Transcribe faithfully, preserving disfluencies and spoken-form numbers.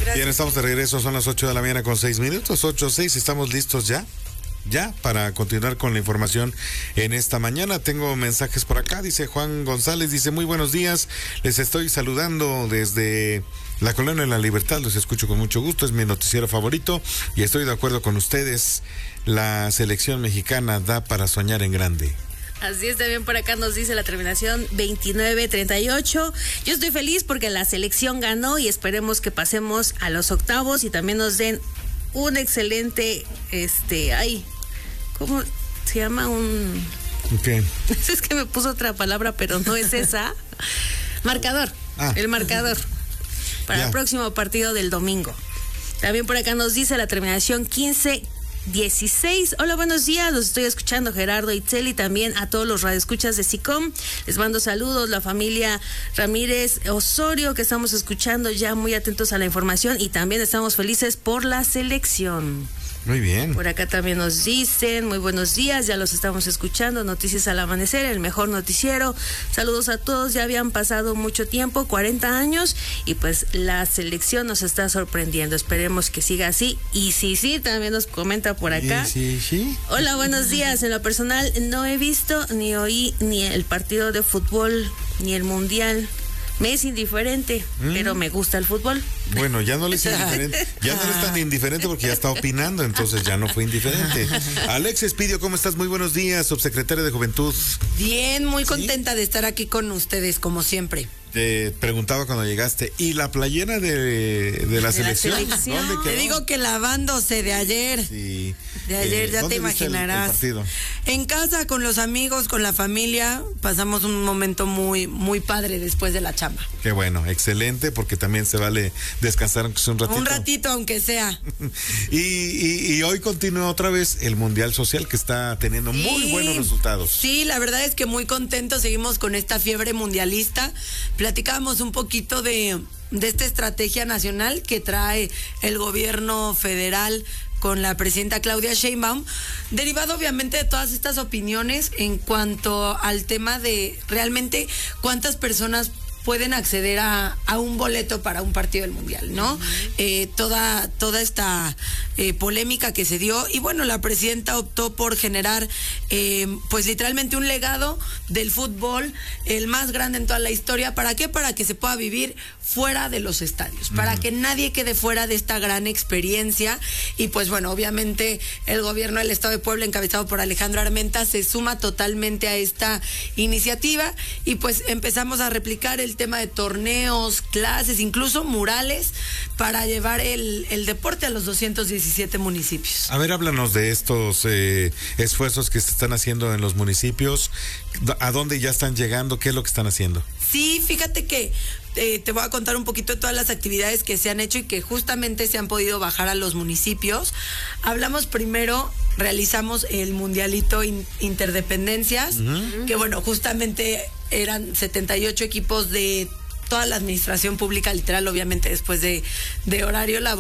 Gracias. Bien, estamos de regreso, son las ocho de la mañana con seis minutos, ocho seis, estamos listos ya. Ya, para continuar con la información en esta mañana. Tengo mensajes por acá, dice Juan González, dice muy buenos días, les estoy saludando desde la Colonia de la Libertad, los escucho con mucho gusto, es mi noticiero favorito y estoy de acuerdo con ustedes, la selección mexicana da para soñar en grande. Así es, también por acá nos dice la terminación veintinueve treinta y ocho. Yo estoy feliz porque la selección ganó y esperemos que pasemos a los octavos y también nos den un excelente, este, ay, ¿cómo se llama? Un... ¿Qué? Es que me puso otra palabra, pero no es esa. Marcador, ah. el marcador para yeah. el próximo partido del domingo. También por acá nos dice la terminación quince dieciséis. Hola, buenos días, los estoy escuchando, Gerardo Itzel, y también a todos los radioescuchas de SICOM. Les mando saludos, la familia Ramírez Osorio, que estamos escuchando ya muy atentos a la información y también estamos felices por la selección. Muy bien. Por acá también nos dicen, muy buenos días, ya los estamos escuchando, Noticias al Amanecer, el mejor noticiero. Saludos a todos, ya habían pasado mucho tiempo, cuarenta años, y pues la selección nos está sorprendiendo. Esperemos que siga así. Y sí, sí, también nos comenta por acá. Sí, sí, sí. Hola, buenos días. En lo personal no he visto ni oí ni el partido de fútbol, ni el mundial. Me es indiferente, mm. pero me gusta el fútbol. Bueno, ya no le es indiferente, ya no es tan indiferente porque ya está opinando, entonces ya no fue indiferente. Alex Espidio, ¿cómo estás? Muy buenos días, subsecretaria de Juventud. Bien, muy contenta ¿Sí? de estar aquí con ustedes, como siempre. Te preguntaba cuando llegaste, ¿y la playera de, de la de selección? La selección. ¿Dónde quedó? Te digo que lavándose de ayer. Sí. De ayer, eh, ya te imaginarás. El, el partido? En casa, con los amigos, con la familia, pasamos un momento muy, muy padre después de la chamba. Qué bueno, excelente, porque también se vale descansar aunque sea un ratito. Un ratito, aunque sea. y, y, y hoy continúa otra vez el Mundial Social, que está teniendo sí, muy buenos resultados. Sí, la verdad es que muy contentos, seguimos con esta fiebre mundialista. Platicábamos un poquito de, de esta estrategia nacional que trae el gobierno federal con la presidenta Claudia Sheinbaum, derivado obviamente de todas estas opiniones en cuanto al tema de realmente cuántas personas pueden acceder a, a un boleto para un partido del Mundial, ¿no? Uh-huh. Eh, toda, toda esta eh, polémica que se dio, y bueno, la presidenta optó por generar, eh, pues literalmente un legado del fútbol, el más grande en toda la historia. ¿Para qué? Para que se pueda vivir fuera de los estadios, uh-huh. para que nadie quede fuera de esta gran experiencia. Y pues bueno, obviamente el gobierno del Estado de Puebla, encabezado por Alejandro Armenta, se suma totalmente a esta iniciativa, y pues empezamos a replicar el tema de torneos, clases, incluso murales para llevar el, el deporte a los doscientos diecisiete municipios. A ver, háblanos de estos eh, esfuerzos que se están haciendo en los municipios, ¿a dónde ya están llegando? ¿Qué es lo que están haciendo? Sí, fíjate que eh, te voy a contar un poquito de todas las actividades que se han hecho y que justamente se han podido bajar a los municipios. Hablamos primero, realizamos el Mundialito in, Interdependencias, uh-huh. que bueno, justamente eran setenta y ocho equipos de toda la administración pública, literal, obviamente después de, de horario laboral.